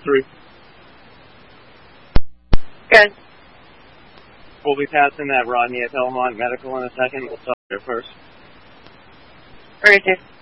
3. Good. We'll be passing that Rodney at Belmont Medical in a second. We'll stop there first. Very good.